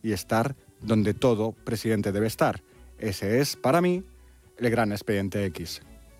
y estar donde todo presidente debe estar. Ese es, para mí, el gran expediente X.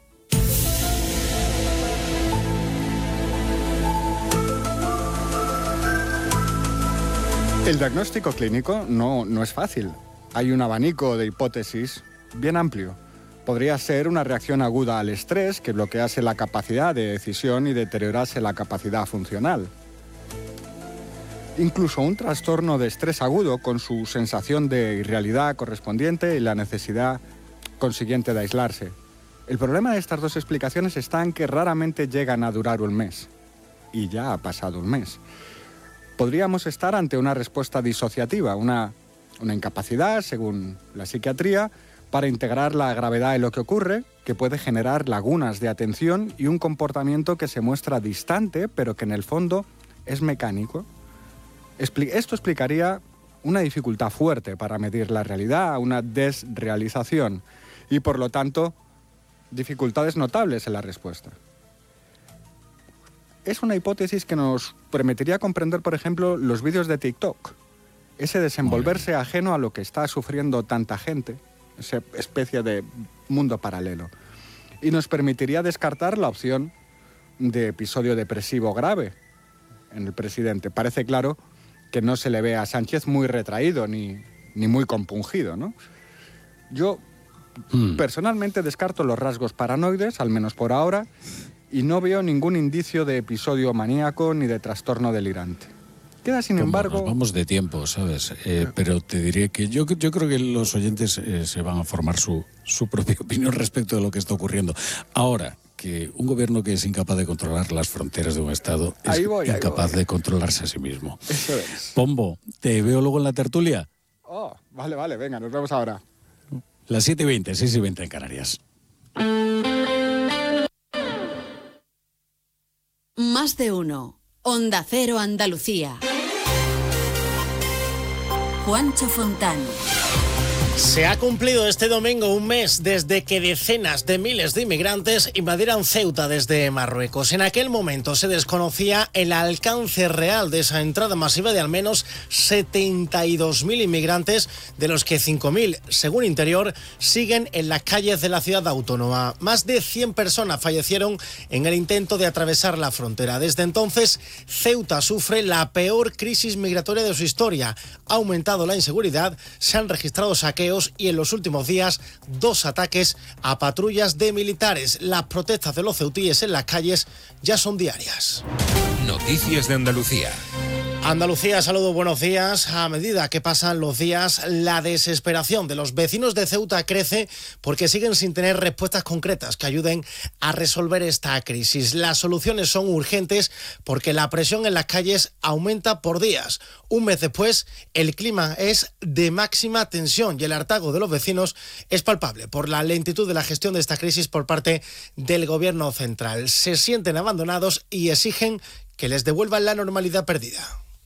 El diagnóstico clínico no es fácil. Hay un abanico de hipótesis bien amplio. Podría ser una reacción aguda al estrés que bloquease la capacidad de decisión y deteriorase la capacidad funcional. Incluso un trastorno de estrés agudo con su sensación de irrealidad correspondiente y la necesidad consiguiente de aislarse. El problema de estas dos explicaciones está en que raramente llegan a durar un mes. Y ya ha pasado un mes. Podríamos estar ante una respuesta disociativa, una incapacidad, según la psiquiatría, para integrar la gravedad de lo que ocurre, que puede generar lagunas de atención y un comportamiento que se muestra distante, pero que en el fondo es mecánico. Esto explicaría una dificultad fuerte para medir la realidad, una desrealización y, por lo tanto, dificultades notables en la respuesta. Es una hipótesis que nos permitiría comprender, por ejemplo, los vídeos de TikTok. Ese desenvolverse ajeno a lo que está sufriendo tanta gente, esa especie de mundo paralelo. Y nos permitiría descartar la opción de episodio depresivo grave en el presidente. Parece claro que no se le ve a Sánchez muy retraído ni muy compungido, ¿no? Yo personalmente descarto los rasgos paranoides, al menos por ahora, y no veo ningún indicio de episodio maníaco ni de trastorno delirante. Queda, sin embargo... Nos vamos de tiempo, ¿sabes? Pero te diré que yo creo que los oyentes se van a formar su propia opinión respecto de lo que está ocurriendo. Ahora, que un gobierno que es incapaz de controlar las fronteras de un Estado es incapaz de controlarse a sí mismo. Eso es. Pombo, ¿te veo luego en la tertulia? Oh, vale, venga, nos vemos ahora. Las 7:20, 6:20 en Canarias. Más de uno. Onda Cero Andalucía. Juancho Fontán. Se ha cumplido este domingo un mes desde que decenas de miles de inmigrantes invadieran Ceuta desde Marruecos. En aquel momento se desconocía el alcance real de esa entrada masiva de al menos 72.000 inmigrantes, de los que 5.000, según Interior, siguen en las calles de la ciudad autónoma. Más de 100 personas fallecieron en el intento de atravesar la frontera. Desde entonces, Ceuta sufre la peor crisis migratoria de su historia. Ha aumentado la inseguridad, se han registrado saqueos y en los últimos días 2 ataques a patrullas de militares. Las protestas de los ceutíes en las calles ya son diarias. Noticias de Andalucía. Andalucía, saludos, buenos días. A medida que pasan los días, la desesperación de los vecinos de Ceuta crece porque siguen sin tener respuestas concretas que ayuden a resolver esta crisis. Las soluciones son urgentes porque la presión en las calles aumenta por días. Un mes después, el clima es de máxima tensión y el hartazgo de los vecinos es palpable por la lentitud de la gestión de esta crisis por parte del gobierno central. Se sienten abandonados y exigen que les devuelvan la normalidad perdida.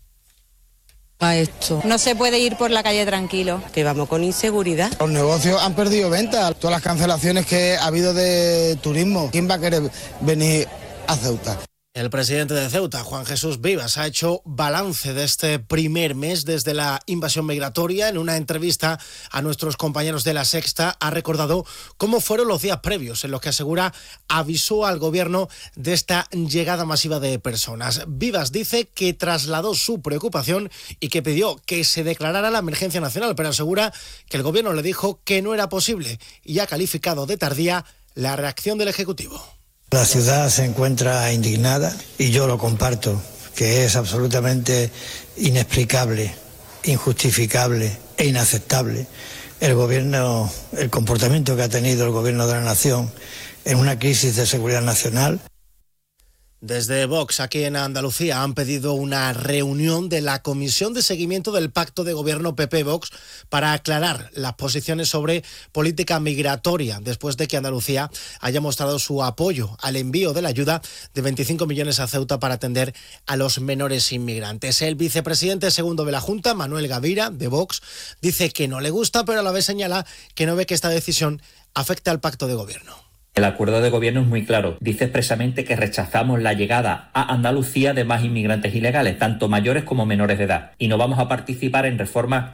A esto. No se puede ir por la calle tranquilo. Que vamos con inseguridad. Los negocios han perdido ventas. Todas las cancelaciones que ha habido de turismo. ¿Quién va a querer venir a Ceuta? El presidente de Ceuta, Juan Jesús Vivas, ha hecho balance de este primer mes desde la invasión migratoria. En una entrevista a nuestros compañeros de La Sexta, ha recordado cómo fueron los días previos, en los que asegura avisó al gobierno de esta llegada masiva de personas. Vivas dice que trasladó su preocupación y que pidió que se declarara la emergencia nacional, pero asegura que el gobierno le dijo que no era posible y ha calificado de tardía la reacción del Ejecutivo. La ciudad se encuentra indignada y yo lo comparto, que es absolutamente inexplicable, injustificable e inaceptable el comportamiento que ha tenido el gobierno de la nación en una crisis de seguridad nacional. Desde Vox, aquí en Andalucía, han pedido una reunión de la Comisión de Seguimiento del Pacto de Gobierno PP-Vox para aclarar las posiciones sobre política migratoria, después de que Andalucía haya mostrado su apoyo al envío de la ayuda de 25 millones a Ceuta para atender a los menores inmigrantes. El vicepresidente segundo de la Junta, Manuel Gavira, de Vox, dice que no le gusta, pero a la vez señala que no ve que esta decisión afecte al Pacto de Gobierno. El acuerdo de gobierno es muy claro. Dice expresamente que rechazamos la llegada a Andalucía de más inmigrantes ilegales, tanto mayores como menores de edad. Y no vamos a participar en reformas